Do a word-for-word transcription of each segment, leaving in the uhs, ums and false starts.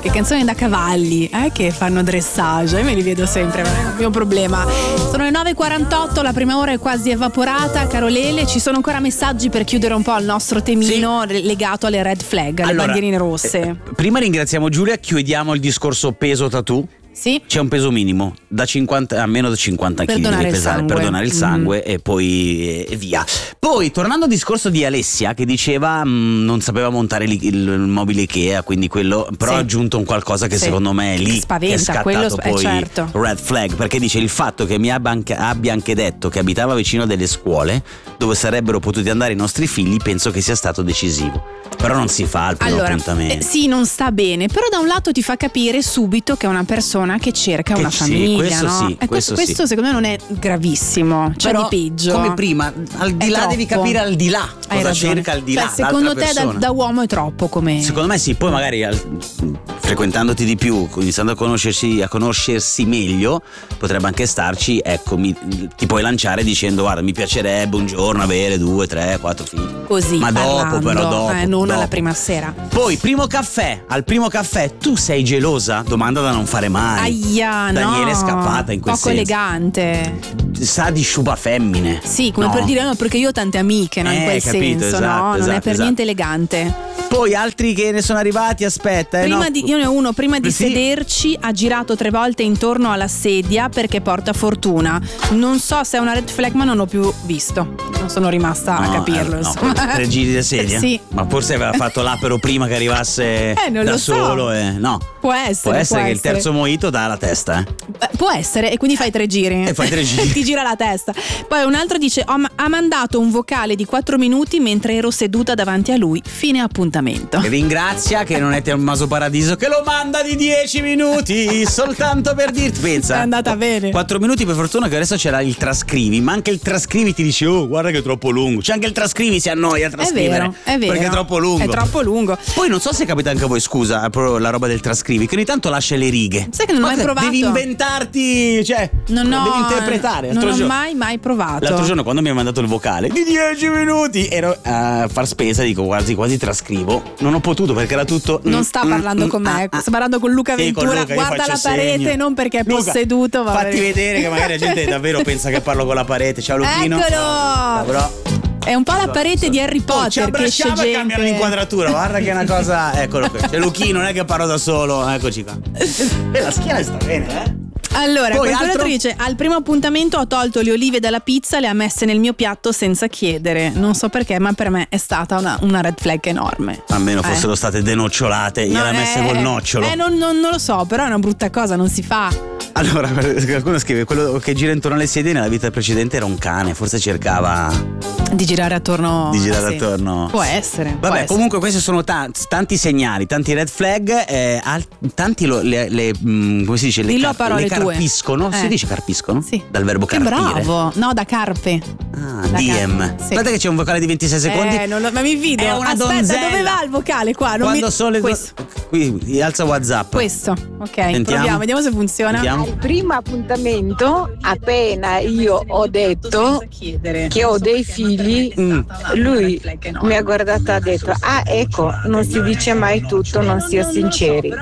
che canzoni da cavalli, eh, che fanno dressage, io me li vedo sempre, non è il mio problema. Sono le nove e quarantotto, la prima ora è quasi evaporata, caro Lele, ci sono ancora messaggi per chiudere un po' il nostro temino sì. legato alle red flag, alle allora, bandierine rosse. Eh, prima ringraziamo Giulia, chiudiamo il discorso peso tattoo. Sì. C'è un peso minimo da cinquanta a meno da cinquanta chili devi pesare per donare il sangue mm. e poi e via. Poi tornando al discorso di Alessia che diceva mh, non sapeva montare il, il, il mobile Ikea, quindi quello però sì. ha aggiunto un qualcosa che sì. secondo me è lì che spaventa, che è scattato quello sp- poi eh, certo. red flag, perché dice il fatto che mi abbia anche, abbia anche detto che abitava vicino a delle scuole dove sarebbero potuti andare i nostri figli, penso che sia stato decisivo. Però non si fa al primo allora, appuntamento. Eh, sì, non sta bene, però da un lato ti fa capire subito che è una persona che cerca che una sì, famiglia, questo no? Sì, e questo, questo, questo sì. secondo me non è gravissimo, c'è però, di peggio. Come prima, al di è là troppo. devi capire al di là Hai cosa ragione. cerca al di cioè, là. Secondo te da, da uomo è troppo come? Secondo me sì, poi magari al, frequentandoti di più, iniziando a conoscersi, a conoscersi meglio, potrebbe anche starci, ecco, mi, ti puoi lanciare dicendo guarda mi piacerebbe un giorno avere due, tre, quattro figli. Così. Ma parlando, dopo però dopo. Eh, non dopo. alla prima sera. Poi primo caffè, al primo caffè tu sei gelosa? Domanda da non fare mai. Aia, Daniele no. è scappata in quel poco senso. elegante. Sa di sciupa femmine. Sì, come no. per dire no, perché io ho tante amiche, no? Eh, in quel capito, senso, esatto, no? Non esatto, è per esatto. niente elegante. Poi altri che ne sono arrivati, aspetta. Eh, prima no. di, io ne ho uno, prima di sì. sederci ha girato tre volte intorno alla sedia perché porta fortuna. Non so se è una red flag, ma non l'ho più visto. Non sono rimasta no, a capirlo. Eh, no, tre giri di sedia? Sì. Ma forse aveva fatto l'apero prima che arrivasse eh, non da lo solo. So. E, no. Può essere. Può essere può che essere. il terzo mojito dà la testa, eh? Beh, può essere, e quindi fai tre giri. E fai tre giri. Ti gira la testa. Poi un altro dice: ho, ha mandato un vocale di quattro minuti mentre ero seduta davanti a lui. Fine appuntamento. E ringrazia che non è Tommaso Paradiso che lo manda di dieci minuti soltanto per dirti. Pensa. È andata bene. quattro minuti, per fortuna che adesso c'era il trascrivi, ma anche il trascrivi ti dice oh guarda che è troppo lungo. C'è anche il trascrivi si annoia a trascrivere. È vero, è vero. Perché è troppo lungo. È troppo lungo. Poi non so se capita anche a voi, scusa, la roba del trascrivi, che ogni tanto lascia le righe. Sai che non ho mai provato? Devi inventarti, cioè non ho, devi interpretare. Non L'altro ho giorno, mai mai provato. L'altro giorno quando mi ha mandato il vocale di dieci minuti ero a far spesa, dico quasi quasi trascrivo. Non ho potuto perché era tutto. Non sta parlando mm, con me, ah, sta parlando con Luca sì, Ventura. con Luca, guarda la parete, segno. non perché è Luca, posseduto. Ma fatti vedere che magari la gente davvero pensa che parlo con la parete. Ciao Luchino. Eccolo! Però è un po' la parete di Harry Potter. Oh, ci che esce abbracciamo gente. e cambiano l'inquadratura. Guarda che è una cosa. Eccolo qui. C'è Luchino, non è che parlo da solo. Eccoci qua. E la schiena sta bene, eh? Allora, poi qualcun altro dice: al primo appuntamento ho tolto le olive dalla pizza, le ha messe nel mio piatto senza chiedere. Non so perché, ma per me è stata una, una red flag enorme. Almeno eh. fossero state denocciolate, no, gliela messe eh, col nocciolo. Eh, non, non, non lo so, però è una brutta cosa, non si fa. Allora, qualcuno scrive: quello che gira intorno alle sedie nella vita precedente era un cane, forse cercava di girare attorno. Di girare sì. attorno. Può essere. Vabbè, può comunque essere. questi sono tanti, tanti segnali, tanti red flag, eh, al, tanti lo, le, le mh, come si dice? Le, Dillo a car- parole le tue. carpiscono. Eh. Si dice carpiscono? Sì. Dal verbo che carpire. bravo. No, da carpe. Ah, da D M. carpe, sì. Guarda che c'è un vocale di ventisei secondi. Eh, non lo, ma mi fido. È una Aspetta, donzella. dove va il vocale qua? Non Quando mi... sono le Questo. Qui, alza WhatsApp. Questo. Ok, Sentiamo. proviamo, vediamo se funziona. Sentiamo. Al primo appuntamento, appena io ho detto che ho dei figli, Mm. lui mi ha guardato e ha detto: ah, ecco, non si dice mai tutto, non si è sinceri.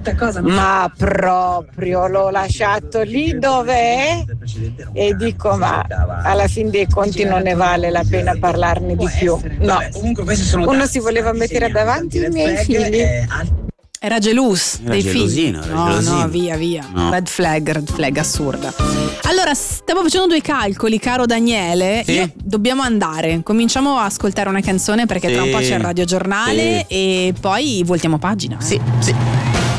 Ma proprio l'ho lasciato lì dov'è e dico: ma alla fin dei conti non ne vale la pena parlarne di più. No, uno si voleva mettere davanti i miei figli. Era gelus Era dei figli. gelosino, era No, gelosino. no, via, via. No. Red flag, red flag assurda. Allora, stiamo facendo due calcoli, caro Daniele. Sì. Io, dobbiamo andare. Cominciamo a ascoltare una canzone perché tra un Sì. po' c'è il radiogiornale Sì. e poi voltiamo pagina. eh. Sì, sì.